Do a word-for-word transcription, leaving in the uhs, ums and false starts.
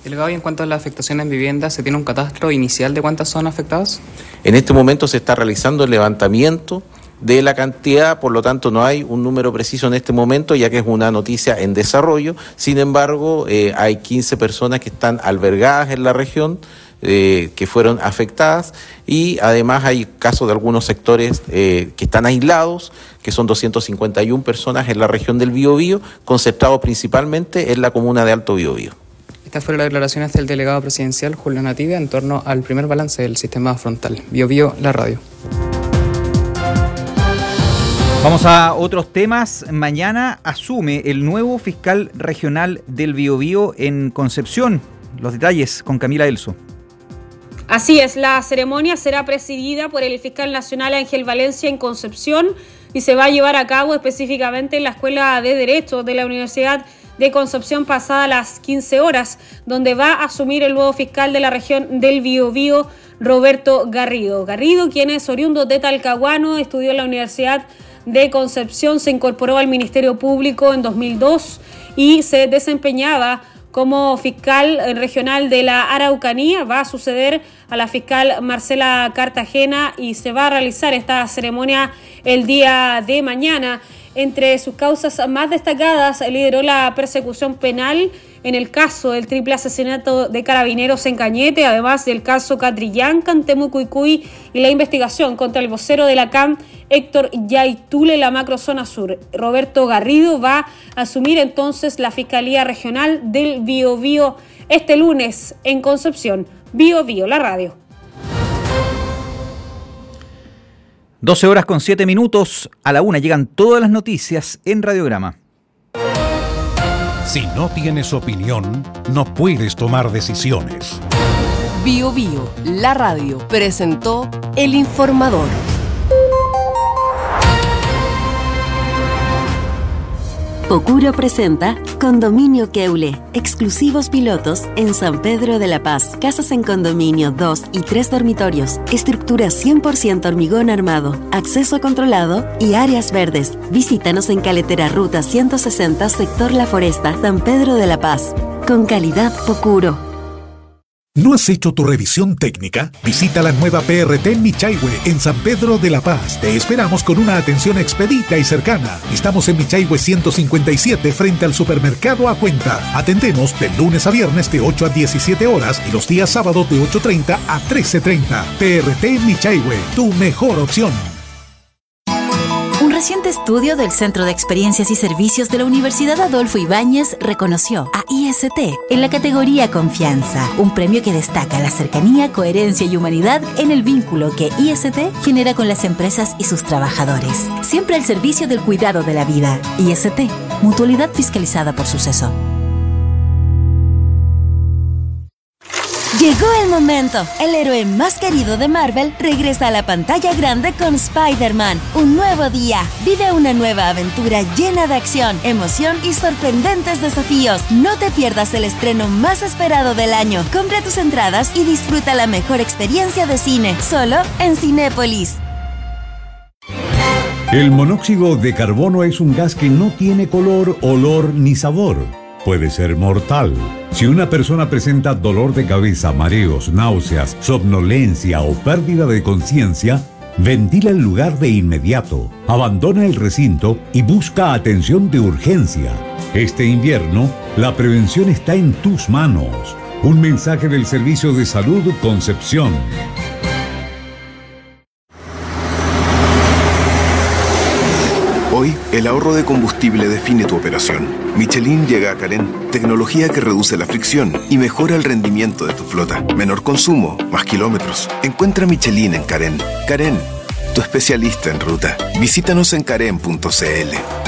Delegado, y en cuanto a la afectación en viviendas, ¿se tiene un catastro inicial de cuántas son afectadas? En este momento se está realizando el levantamiento de la cantidad, por lo tanto no hay un número preciso en este momento, ya que es una noticia en desarrollo. Sin embargo, eh, hay quince personas que están albergadas en la región, eh, que fueron afectadas, y además hay casos de algunos sectores eh, que están aislados, que son doscientas cincuenta y una personas en la región del Biobío, concentrados principalmente en la comuna de Alto Biobío. Estas fueron las declaraciones del delegado presidencial Julio Nativia en torno al primer balance del sistema frontal. Biobío, la radio. Vamos a otros temas. Mañana asume el nuevo fiscal regional del Biobío en Concepción. Los detalles con Camila Elso. Así es, la ceremonia será presidida por el fiscal nacional Ángel Valencia en Concepción y se va a llevar a cabo específicamente en la Escuela de Derecho de la Universidad de Concepción pasada las quince horas, donde va a asumir el nuevo fiscal de la región del Biobío, Roberto Garrido. Garrido, quien es oriundo de Talcahuano, estudió en la Universidad de Concepción, se incorporó al Ministerio Público en dos mil dos y se desempeñaba como fiscal regional de la Araucanía. Va a suceder a la fiscal Marcela Cartagena y se va a realizar esta ceremonia el día de mañana. Entre sus causas más destacadas, lideró la persecución penal en el caso del triple asesinato de carabineros en Cañete, además del caso Catrillanca en Temucuicui y la investigación contra el vocero de la C A M, Héctor Yaitule, en la macrozona sur. Roberto Garrido va a asumir entonces la Fiscalía Regional del Biobío este lunes en Concepción. Biobío, la radio. doce horas con siete minutos, a la una llegan todas las noticias en Radiograma. Si no tienes opinión, no puedes tomar decisiones. Biobío, la radio, presentó El Informador. Pocuro presenta Condominio Keule, exclusivos pilotos en San Pedro de la Paz. Casas en condominio, dos y tres dormitorios, estructura cien por ciento hormigón armado, acceso controlado y áreas verdes. Visítanos en Caletera Ruta ciento sesenta, sector La Foresta, San Pedro de la Paz. Con calidad Pocuro. ¿No has hecho tu revisión técnica? Visita la nueva P R T Michaihue en San Pedro de la Paz. Te esperamos con una atención expedita y cercana. Estamos en Michaihue ciento cincuenta y siete frente al supermercado A Cuenta. Atendemos de lunes a viernes de ocho a diecisiete horas y los días sábados de ocho treinta a trece treinta. P R T Michaihue, tu mejor opción. Un reciente estudio del Centro de Experiencias y Servicios de la Universidad Adolfo Ibáñez reconoció a I S T en la categoría Confianza, un premio que destaca la cercanía, coherencia y humanidad en el vínculo que I S T genera con las empresas y sus trabajadores. Siempre al servicio del cuidado de la vida. I S T, mutualidad fiscalizada por Suceso. Llegó el momento. El héroe más querido de Marvel regresa a la pantalla grande con Spider-Man. Un nuevo día. Vive una nueva aventura llena de acción, emoción y sorprendentes desafíos. No te pierdas el estreno más esperado del año. Compra tus entradas y disfruta la mejor experiencia de cine, solo en Cinépolis. El monóxido de carbono es un gas que no tiene color, olor ni sabor. Puede ser mortal. Si una persona presenta dolor de cabeza, mareos, náuseas, somnolencia o pérdida de conciencia, ventila el lugar de inmediato, abandona el recinto y busca atención de urgencia. Este invierno, la prevención está en tus manos. Un mensaje del Servicio de Salud Concepción. Hoy, el ahorro de combustible define tu operación. Michelin llega a Carén, tecnología que reduce la fricción y mejora el rendimiento de tu flota. Menor consumo, más kilómetros. Encuentra Michelin en Carén. Carén, tu especialista en ruta. Visítanos en carén punto c l.